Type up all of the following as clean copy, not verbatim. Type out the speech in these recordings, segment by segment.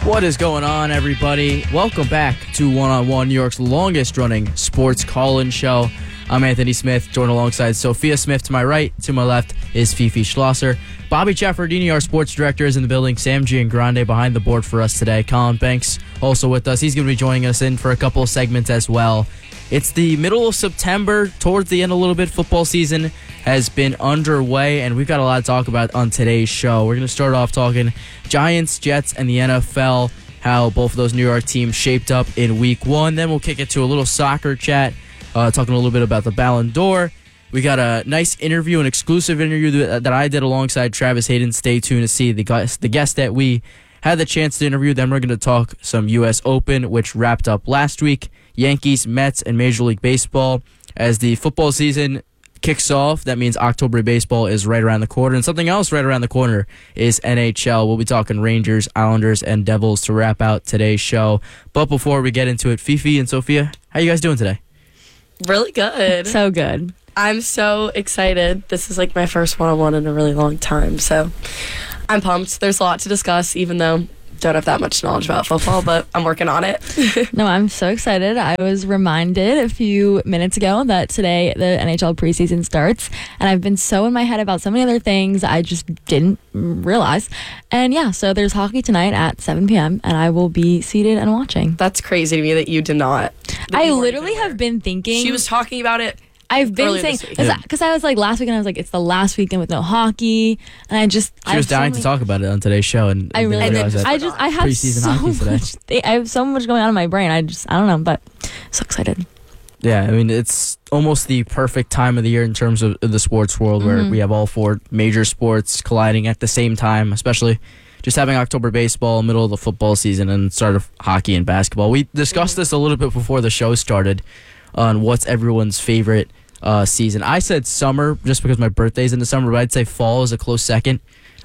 What is going on, everybody? Welcome back to One on One, New York's longest-running sports call-in show. I'm Anthony Smith, joined alongside Sophia Smith to my right. To my left is Fifi Schlosser. Bobby Chaffardini, our sports director, is in the building. Sam Giangrande behind the board for us today. Colin Banks also with us. He's going to be joining us in for a couple of segments as well. It's the middle of September, towards the end a little bit. Football season has been underway, and we've got a lot to talk about on today's show. We're going to start off talking Giants, Jets, and the NFL, how both of those New York teams shaped up in Week 1. Then we'll kick it to a little soccer chat, talking a little bit about the Ballon d'Or. We got a nice interview, an exclusive interview that I did alongside Travis Hayden. Stay tuned to see the guest that we had the chance to interview. Then we're going to talk some U.S. Open, which wrapped up last week. Yankees, Mets, and Major League Baseball. As the football season kicks off, that means October baseball is right around the corner. And something else right around the corner is NHL. We'll be talking Rangers, Islanders, and Devils to wrap out today's show. But before we get into it, Fifi and Sophia, how you guys doing today? Really good. So good. I'm so excited. This is like my first one-on-one in a really long time, so I'm pumped. There's a lot to discuss, even though don't have that much knowledge about football, but I'm working on it. No, I'm so excited. I was reminded a few minutes ago that today the NHL preseason starts, and I've been so in my head about so many other things I just didn't realize. And yeah, so there's hockey tonight at 7 p.m., and I will be seated and watching. That's crazy to me that you did not. I literally have been thinking. She was talking about it. I've been saying, because I was like last weekend, I was like, it's the last weekend with no hockey, and I just she was dying to talk about it on today's show, and I really I have so much. I have so much going on in my brain. I don't know, but so excited. Yeah, I mean, it's almost the perfect time of the year in terms of the sports world, where we have all four major sports colliding at the same time, especially just having October baseball, middle of the football season, and start of hockey and basketball. We discussed this a little bit before the show started on what's everyone's favorite season. I said summer just because my birthday's in the summer, but I'd say fall is a close second.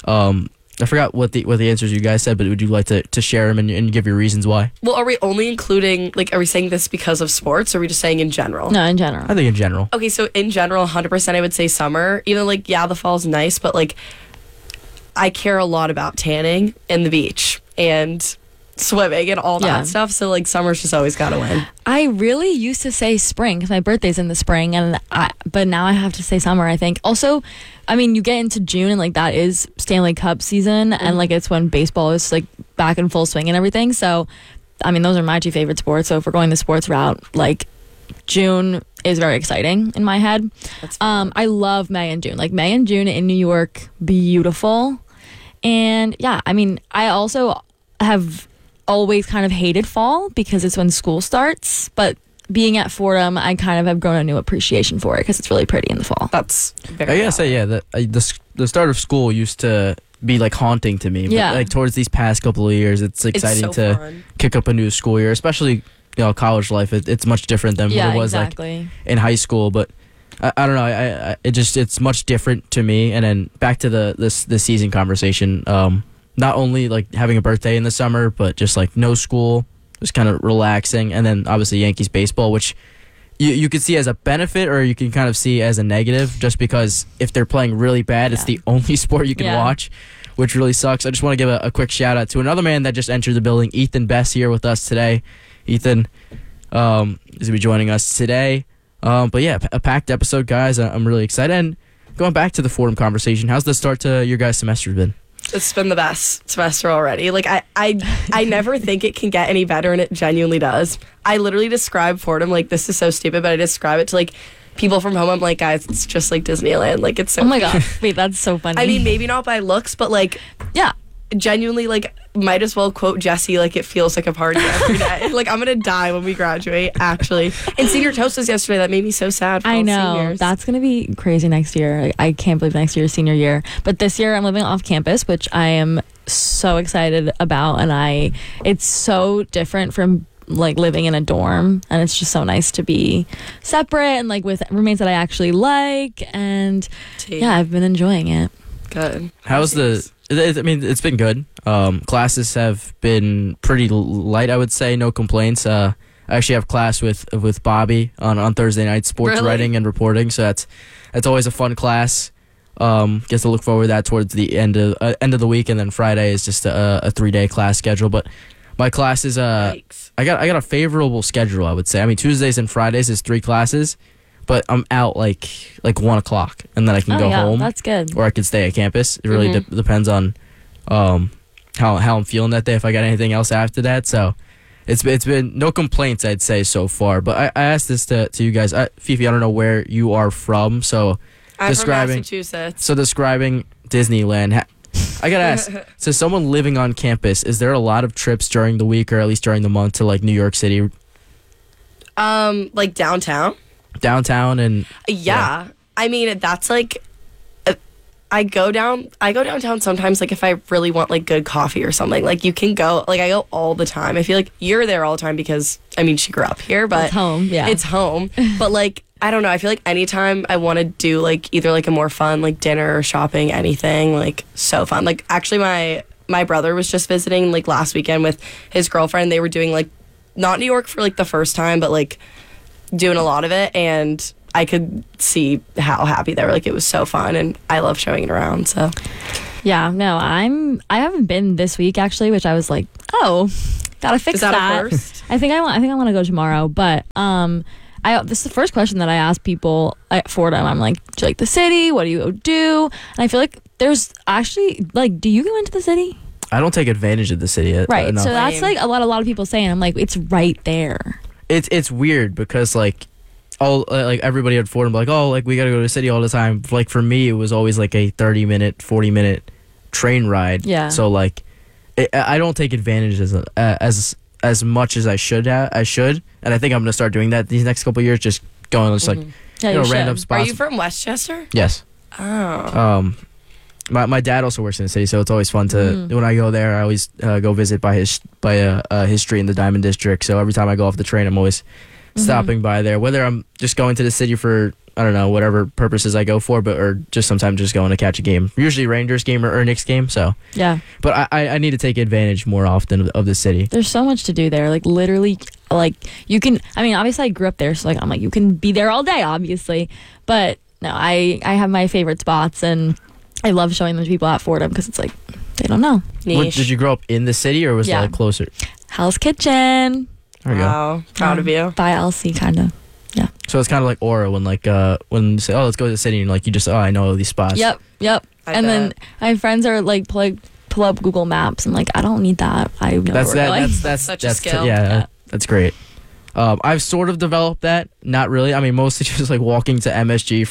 I forgot what the answers you guys said, but would you like to share them and give your reasons why? Well, are we only including, are we saying this because of sports, or are we just saying in general? No, in general. I think in general. Okay, so in general, 100% I would say summer. Even the fall's nice, but I care a lot about tanning and the beach and swimming and all that stuff, so summer's just always gotta win. I really used to say spring because my birthday's in the spring, but now I have to say summer. I think also, I mean, you get into June and that is Stanley Cup season, and it's when baseball is back in full swing and everything. So I mean, those are my two favorite sports. So if we're going the sports route, June is very exciting in my head. I love May and June. May and June in New York, beautiful. And yeah, I mean, I also have always kind of hated fall because it's when school starts, but being at Fordham, I kind of have grown a new appreciation for it because it's really pretty in the fall. That's very I gotta say, the start of school used to be haunting to me, but towards these past couple of years, it's exciting to fun. Kick up a new school year, especially college life. It's much different than what it was in high school, but I don't know, it's much different to me. And then back to the season conversation, not only having a birthday in the summer, but just no school, just kind of relaxing. And then obviously Yankees baseball, which you could see as a benefit, or you can kind of see as a negative, just because if they're playing really bad, it's the only sport you can watch, which really sucks. I just want to give a quick shout out to another man that just entered the building, Ethan Bess, here with us today. Ethan is going to be joining us today. But yeah, a packed episode, guys. I'm really excited. And going back to the Fordham conversation, how's the start to your guys' semester been? It's been the best semester already. I never think it can get any better, and it genuinely does. I literally describe Fordham this is so stupid, but I describe it to people from home. I'm like, guys, it's just like Disneyland. It's so. Oh my god, wait, that's so funny. I mean, maybe not by looks, but yeah, genuinely might as well quote Jesse. It feels like a party every day. I'm gonna die when we graduate. Actually, and senior toast was yesterday. That made me so sad. For I all know seniors. That's gonna be crazy next year. I can't believe next year is senior year. But this year I'm living off campus, which I am so excited about, and it's so different from living in a dorm, and it's just so nice to be separate and with roommates that I actually like, and yeah, I've been enjoying it. Good. How's I mean, it's been good. Classes have been pretty light, I would say. No complaints. I actually have class with Bobby on Thursday night, sports writing and reporting. So that's always a fun class. Get to look forward to that towards the end of the week, and then Friday is just a 3-day class schedule. But my classes, Yikes. I got a favorable schedule, I would say. I mean, Tuesdays and Fridays is 3 classes, but I'm out like 1 o'clock, and then I can go home. That's good. Or I could stay at campus. It really depends on how I'm feeling that day. If I got anything else after that, so it's been no complaints, I'd say, so far. But I asked this to you guys, Fifi. I don't know where you are from, so I'm from Massachusetts. So describing Disneyland. I gotta ask, so someone living on campus, is there a lot of trips during the week or at least during the month to like New York City? Like downtown? Downtown and Yeah. I mean, that's like I go downtown sometimes, like if I really want like good coffee or something. Like you can go, like I go all the time. I feel like you're there all the time because I mean she grew up here, but It's home, yeah. It's home. But like I don't know, I feel like anytime I want to do like either like a more fun like dinner or shopping, anything, like so fun. Like actually my brother was just visiting like last weekend with his girlfriend. They were doing like not New York for like the first time, but like doing a lot of it, and I could see how happy they were. Like it was so fun, and I love showing it around. So Yeah, no, I haven't been this week actually, which I was like, oh, gotta fix Is that a first? I think I want to go tomorrow, but this is the first question that I ask people at Fordham. I'm like, do you like the city? What do you do? And I feel like there's actually like, do you go into the city? I don't take advantage of the city Right. enough. So that's like a lot of people saying. I'm like, it's right there. It's weird because like all like everybody at Fordham like, oh, like we gotta go to the city all the time. Like for me, it was always like a 30-minute, 40-minute train ride. Yeah. So like, I don't take advantage as much as I should, and I think I'm gonna start doing that these next couple of years. Just going just like random should. spots. Are you from Westchester? Yes. Oh. My dad also works in the city, so it's always fun to when I go there. I always go visit by history in the Diamond District. So every time I go off the train, I'm always stopping by there. Whether I'm just going to the city for I don't know whatever purposes I go for, or just sometimes just going to catch a game. Usually Rangers game or Knicks game. So Yeah. but I need to take advantage more often of the city. There's so much to do there. Like literally, like you can. I mean, obviously I grew up there, so like I'm like you can be there all day, obviously. But no, I have my favorite spots, and I love showing them to people at Fordham because it's like they don't know. Niche. Did you grow up in the city or was it Yeah. like closer? Hell's Kitchen There we go. Wow. Proud of you. by Elsie, kind of. So it's kind of like Aura when when you say, oh, let's go to the city, and like you just, oh, I know these spots. Yep. I And then bet. my friends are like pull up Google Maps. I'm like, I don't need that. I know That's where we're going. that's Such a skill. Yeah, that's great. I've sort of developed that, not really. I mean, mostly just like walking to MSG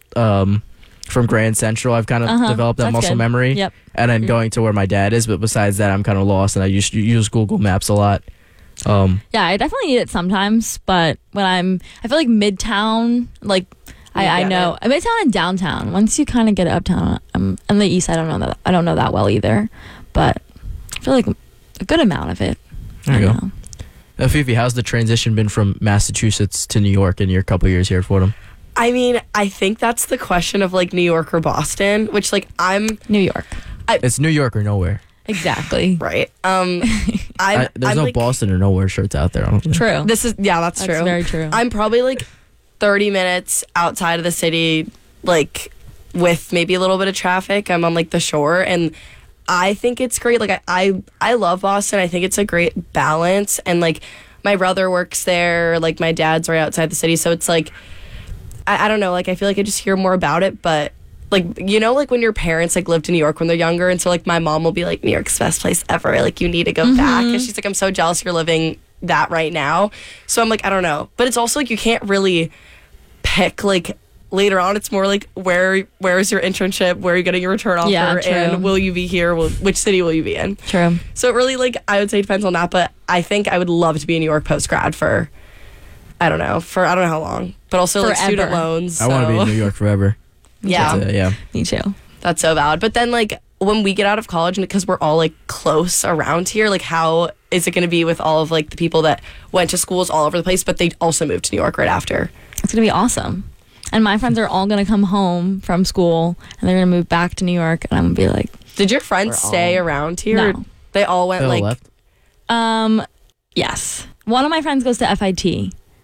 from Grand Central. I've kind of developed that That's muscle good. memory. Yep. And then going to where my dad is, but besides that, I'm kind of lost, and I use Google Maps a lot. Yeah, I definitely need it sometimes, but when I feel like Midtown, like I get know Midtown and downtown. Once you kind of get uptown, and the east side, I don't know that well either, but I feel like a good amount of it. There you I go. know. Fifi, how's the transition been from Massachusetts to New York in your couple years here at Fordham? I mean, I think that's the question of like New York or Boston, which like I'm New York, It's New York or nowhere. exactly. right. There's I'm no like, Boston or nowhere shirts out there. I don't think. True. That's That's true. very true. I'm probably like 30 minutes outside of the city, like with maybe a little bit of traffic. I'm on like the shore, and I think it's great. Like I love Boston. I think it's a great balance, and like my brother works there. Like my dad's right outside the city, so it's like I don't know. Like I feel like I just hear more about it, but. Like, you know, like when your parents like lived in New York when they're younger, and so like my mom will be like, New York's the best place ever, like you need to go back, and she's like, I'm so jealous you're living that right now. So I'm like, I don't know, but it's also like you can't really pick like later on. It's more like where is your internship, where are you getting your return offer, Yeah, true. and will you be here, which city will you be in? True. So it really, like, I would say depends on that, but I think I would love to be in New York post grad for I don't know how long, but also like student Forever. loans. I want to be in New York forever. Yeah. Yeah. Me too. That's so valid. But then, like, when we get out of college, and because we're all, like, close around here, like, how is it going to be with all of, like, the people that went to schools all over the place, but they also moved to New York right after? It's gonna be awesome. And my friends are all gonna come home from school, and they're gonna move back to New York, and I'm gonna be like, Did your friends We're stay all- around here? No. They all went, They all like... left. yes. One of my friends goes to FIT.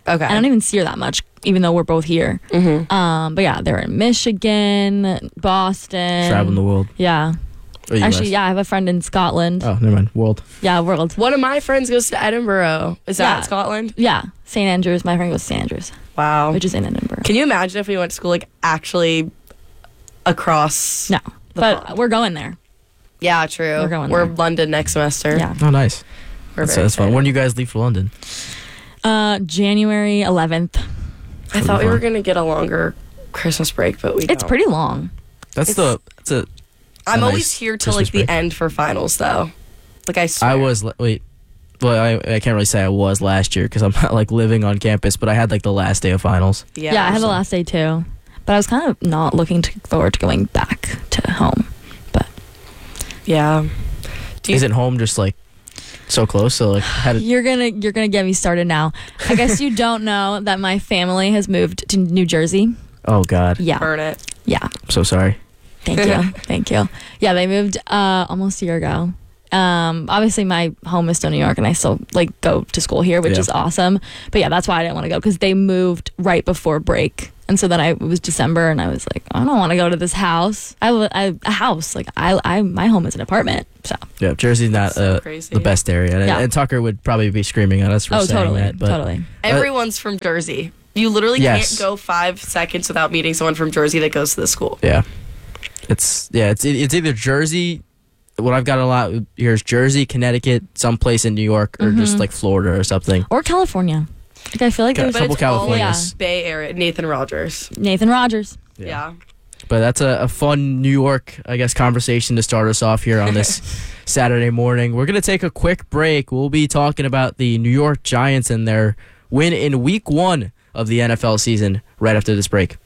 Okay. I don't even see her that much, even though we're both here. Mm-hmm. But yeah, they're in Michigan, Boston. Traveling the world. Yeah. Or US. Actually, yeah, I have a friend in Scotland. Oh, never mind. World. Yeah, world. One of my friends goes to Edinburgh. Is that Yeah. Scotland? Yeah, St. Andrews. My friend goes to St. Andrews, Wow. which is in Edinburgh. Can you imagine if we went to school like actually across? No, the but pond? we're going there. Yeah, true. We're going We're there. London next semester. Yeah. Oh, nice. We're That's, very that's fun. excited. When do you guys leave for London? January 11th. I thought we fun. were gonna get a longer Christmas break, but we It's don't. pretty long. That's a. I'm a always nice here till Christmas like the break. end for finals, though. Like I swear. I was wait. Well, I can't really say I was last year because I'm not like living on campus, but I had like the last day of finals. Yeah, I had the last day too. But I was kind of not looking forward to going back to home. But Yeah. Do you, Isn't home just like so close? So like, had it, you're gonna get me started now. I guess you don't know that my family has moved to New Jersey. oh God, Yeah. burn it? Yeah. I'm so sorry. Thank you. Thank you. Yeah, they moved almost a year ago. Obviously my home is still New York and I still like go to school here, which Yeah. is awesome. But yeah, that's why I didn't want to go because they moved right before break. And so then it was December and I was like, I don't want to go to this house. I a house. Like my home is an apartment. So Yeah, Jersey's not So crazy. the best area, and, Yeah. and Tucker would probably be screaming at us for saying totally. that. But Totally. Everyone's from Jersey. You literally Yes. can't go 5 seconds without meeting someone from Jersey that goes to the school. yeah, it's either Jersey. What I've got a lot here is Jersey, Connecticut, someplace in New York, or just like Florida or something. Or California. Like I feel like Got there's But couple it's all Californias. Bay Area. Nathan Rogers. Nathan Rogers. Yeah. But that's a fun New York, I guess, conversation to start us off here on this Saturday morning. We're going to take a quick break. We'll be talking about the New York Giants and their win in Week 1 of the NFL season right after this break.